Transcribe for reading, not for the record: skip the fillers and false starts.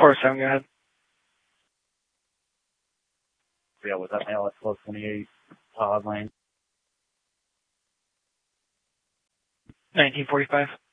407, go ahead. Yeah, with that mail at 1228 Lane. 1945.